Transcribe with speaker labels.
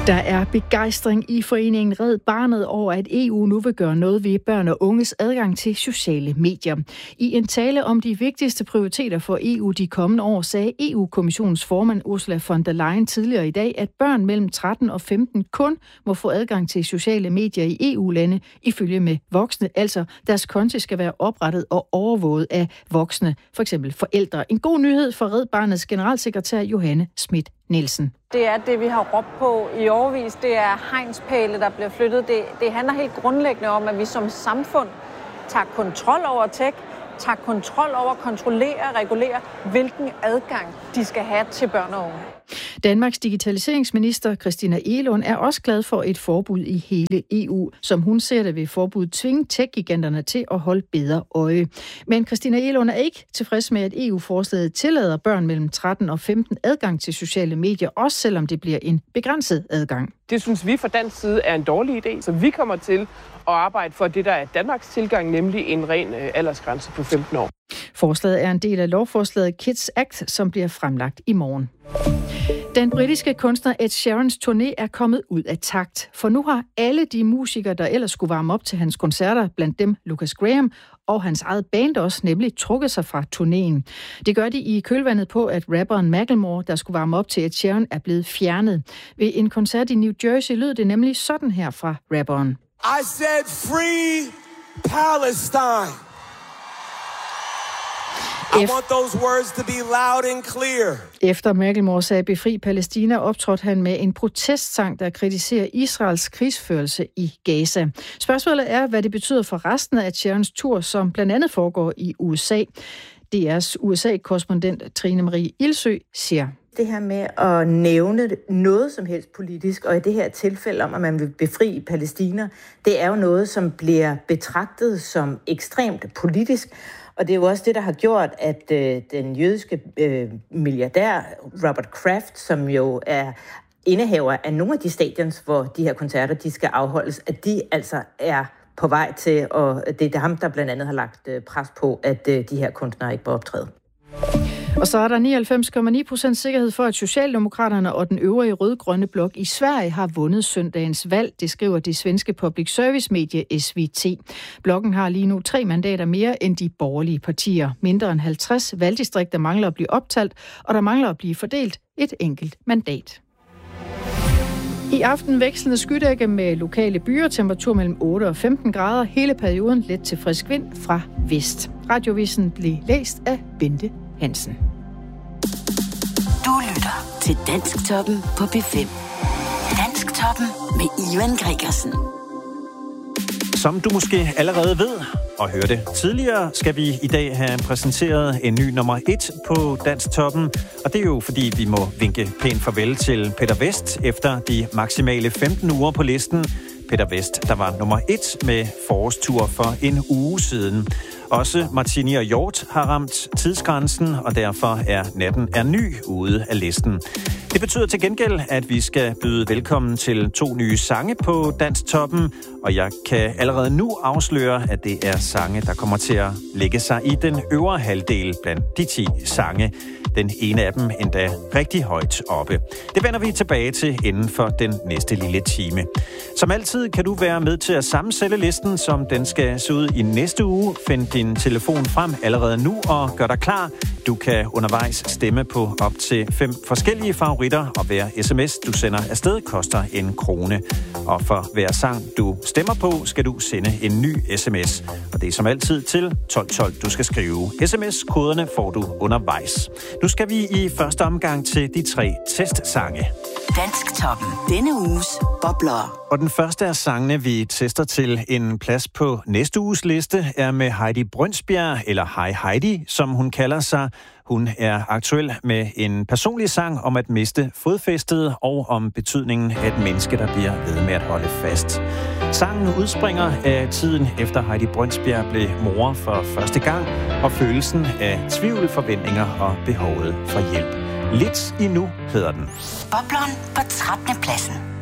Speaker 1: Der er begejstring i foreningen Red Barnet over, at EU nu vil gøre noget ved børn og unges adgang til sociale medier. I en tale om de vigtigste prioriteter for EU de kommende år, sagde EU-kommissionens formand Ursula von der Leyen tidligere i dag, at børn mellem 13 og 15 kun må få adgang til sociale medier i EU-lande ifølge med voksne. Altså, deres konti skal være oprettet og overvåget af voksne, f.eks. forældre. En god nyhed for Red Barnets generalsekretær Johanne Schmidt Nielsen.
Speaker 2: Det er det, vi har råbt på i årevis. Det er hegnspæle, der bliver flyttet. Det handler helt grundlæggende om, at vi som samfund tager kontrol over tech, tager kontrol over, kontrollerer og regulerer, hvilken adgang de skal have til børn og unge.
Speaker 1: Danmarks digitaliseringsminister Christina Egelund er også glad for et forbud i hele EU. Som hun ser det, vil forbuddet tvinge tech-giganterne til at holde bedre øje. Men Christina Egelund er ikke tilfreds med, at EU-forslaget tillader børn mellem 13 og 15 adgang til sociale medier, også selvom det bliver en begrænset adgang.
Speaker 3: Det synes vi fra dansk side er en dårlig idé, så vi kommer til at arbejde for det, der er Danmarks tilgang, nemlig en ren aldersgrænse på 15 år.
Speaker 1: Forslaget er en del af lovforslaget Kids Act, som bliver fremlagt i morgen. Den britiske kunstner Ed Sheerans turné er kommet ud af takt, for nu har alle de musikere, der ellers skulle varme op til hans koncerter, blandt dem Lucas Graham og hans eget band også, nemlig trukket sig fra turnéen. Det gør de i kølvandet på, at rapperen Macklemore, der skulle varme op til Ed Sheeran, er blevet fjernet. Ved en koncert i New Jersey lød det nemlig sådan her fra rapperen.
Speaker 4: I said free Palestine. I want those words to be loud and clear.
Speaker 1: Efter Macklemore sagde befri Palæstina, optrådte han med en protestsang, der kritiserer Israels krigsførelse i Gaza. Spørgsmålet er, hvad det betyder for resten af Sheerans tur, som blandt andet foregår i USA. DR's USA-korrespondent Trine Marie Ilsø siger:
Speaker 5: Det her med at nævne noget som helst politisk, og i det her tilfælde om, at man vil befri Palæstina, det er jo noget, som bliver betragtet som ekstremt politisk. Og det er jo også det, der har gjort, at den jødiske milliardær Robert Kraft, som jo er indehaver af nogle af de stadions, hvor de her koncerter de skal afholdes, at de altså er på vej til, og det er ham, der blandt andet har lagt pres på, at de her kunstnere ikke må optræde.
Speaker 1: Og så er der 99,9% sikkerhed for, at Socialdemokraterne og den øvrige rød-grønne blok i Sverige har vundet søndagens valg. Det skriver det svenske public service-medie SVT. Blokken har lige nu 3 mandater mere end de borgerlige partier. Mindre end 50 valgdistrikter mangler at blive optalt, og der mangler at blive fordelt et enkelt mandat. I aften vekslende skydække med lokale byer, temperatur mellem 8 og 15 grader, hele perioden let til frisk vind fra vest. Radiovisen blev læst af Bente Hansen.
Speaker 6: Du lytter til Dansktoppen på P5. Dansktoppen med Ivan Gregersen.
Speaker 7: Som du måske allerede ved og hørte tidligere, skal vi i dag have præsenteret en ny nummer 1 på Dansktoppen. Og det er jo fordi, vi må vinke pænt farvel til Peter Vest efter de maksimale 15 uger på listen. Peter Vest, der var nummer 1 med forårstur for en uge siden. Også Martini og Hjort har ramt tidsgrænsen, og derfor er Natten er ny ude af listen. Det betyder til gengæld, at vi skal byde velkommen til 2 nye sange på Dansktoppen, og jeg kan allerede nu afsløre, at det er sange, der kommer til at lægge sig i den øvre halvdel blandt de 10 sange. Den ene af dem endda rigtig højt oppe. Det vender vi tilbage til inden for den næste lille time. Som altid kan du være med til at sammensætte listen, som den skal se ud i næste uge. Find din telefon frem allerede nu og gør dig klar. Du kan undervejs stemme på op til 5 forskellige favoritter, og hver sms, du sender afsted, koster 1 krone. Og for hver sang, du stemmer på, skal du sende en ny sms. Og det er som altid til 1212, du skal skrive. SMS-koderne får du undervejs. Nu skal vi i første omgang til de 3 testsange.
Speaker 6: Dansktoppen. Denne uges bobler.
Speaker 7: Og den første af sangene, vi tester til en plads på næste uges liste, er med Heidi Brønsbjerg, eller Hej Heidi, som hun kalder sig. Hun er aktuel med en personlig sang om at miste fodfæstet og om betydningen af et menneske, der bliver ved med at holde fast. Sangen udspringer af tiden efter Heidi Brønsbjerg blev mor for første gang, og følelsen af tvivl, forventninger og behovet for hjælp. Lidt endnu hedder den.
Speaker 6: Bobleren på 13. pladsen.